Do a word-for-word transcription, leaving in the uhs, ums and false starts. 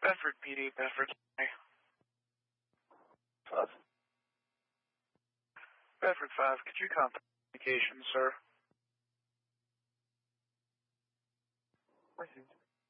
Bedford P D, Bedford. Five. Bedford five, could you contact communications, sir? Received.